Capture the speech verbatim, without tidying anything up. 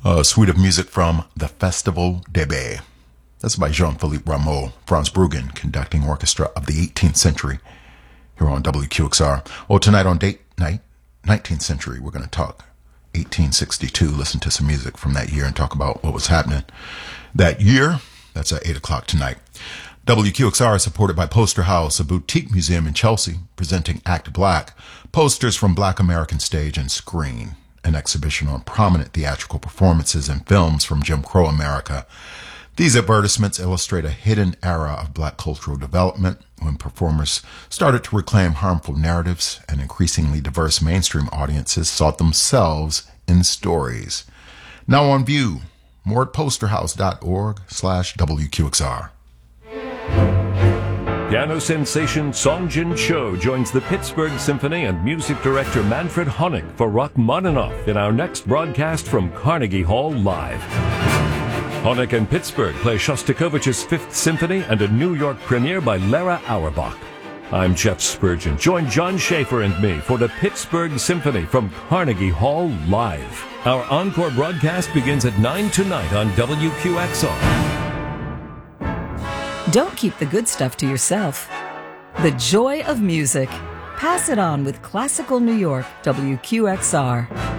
A suite of music from the Festival des Baies. That's by Jean-Philippe Rameau, Franz Bruggen, conducting orchestra of the eighteenth century, here on W Q X R. Well, tonight on Date Night, nineteenth century, we're going to talk eighteen sixty-two, listen to some music from that year and talk about what was happening that year. That's at eight o'clock tonight. W Q X R is supported by Poster House, a boutique museum in Chelsea, presenting Act Black, posters from Black American stage and screen, an exhibition on prominent theatrical performances and films from Jim Crow America. These advertisements illustrate a hidden era of Black cultural development when performers started to reclaim harmful narratives and increasingly diverse mainstream audiences sought themselves in stories. Now on view, more at posterhouse.org slash WQXR. Piano sensation Song Jin Cho joins the Pittsburgh Symphony and music director Manfred Honeck for Rachmaninoff in our next broadcast from Carnegie Hall Live. Honeck and Pittsburgh play Shostakovich's Fifth Symphony and a New York premiere by Lara Auerbach. I'm Jeff Spurgeon. Join John Schaefer and me for the Pittsburgh Symphony from Carnegie Hall Live. Our encore broadcast begins at nine tonight on W Q X R. Don't keep the good stuff to yourself. The joy of music. Pass it on with Classical New York, W Q X R.